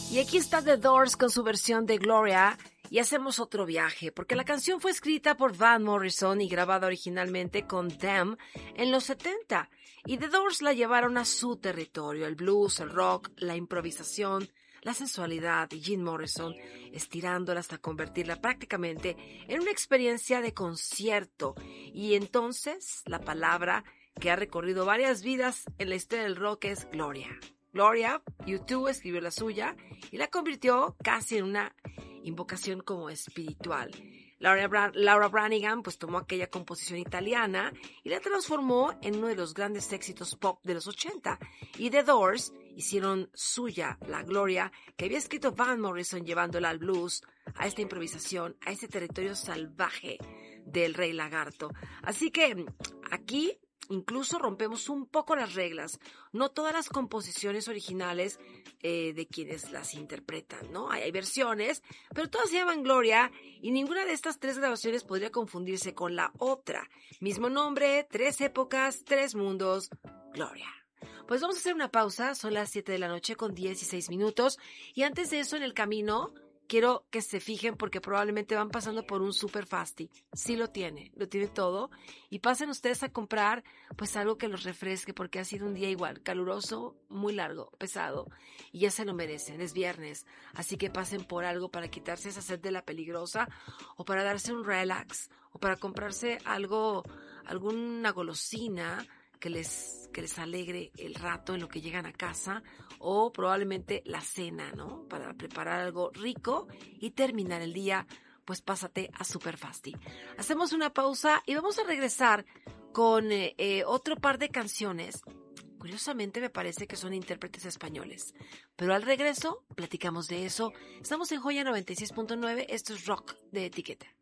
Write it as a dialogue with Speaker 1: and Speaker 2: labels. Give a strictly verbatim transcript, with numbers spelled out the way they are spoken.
Speaker 1: Y aquí está The Doors con su versión de Gloria y hacemos otro viaje, porque la canción fue escrita por Van Morrison y grabada originalmente con Them en los setenta. Y The Doors la llevaron a su territorio, el blues, el rock, la improvisación, la sensualidad y Jim Morrison estirándola hasta convertirla prácticamente en una experiencia de concierto. Y entonces la palabra que ha recorrido varias vidas en la historia del rock es Gloria. Gloria, U dos escribió la suya y la convirtió casi en una invocación como espiritual. Laura, Bra- Laura Branigan pues tomó aquella composición italiana y la transformó en uno de los grandes éxitos pop de los ochenta. Y The Doors hicieron suya la Gloria que había escrito Van Morrison, llevándola al blues, a esta improvisación, a ese territorio salvaje del Rey Lagarto. Así que aquí incluso rompemos un poco las reglas. No todas las composiciones originales eh, de quienes las interpretan, ¿no? Hay, hay versiones, pero todas se llaman Gloria y ninguna de estas tres grabaciones podría confundirse con la otra. Mismo nombre, tres épocas, tres mundos, Gloria. Pues vamos a hacer una pausa, son las siete de la noche con dieciséis minutos y antes de eso en el camino quiero que se fijen porque probablemente van pasando por un super fasti. Sí lo tiene, lo tiene todo. Y pasen ustedes a comprar pues algo que los refresque porque ha sido un día igual, caluroso, muy largo, pesado. Y ya se lo merecen, es viernes. Así que pasen por algo para quitarse esa sed de la peligrosa o para darse un relax o para comprarse algo, alguna golosina que les, que les alegre el rato en lo que llegan a casa o probablemente la cena, ¿no? Para preparar algo rico y terminar el día, pues pásate a Super Fasti. Hacemos una pausa y vamos a regresar con eh, eh, otro par de canciones. Curiosamente me parece que son intérpretes españoles. Pero al regreso platicamos de eso. Estamos en Joya noventa y seis punto nueve. Esto es Rock de Etiqueta.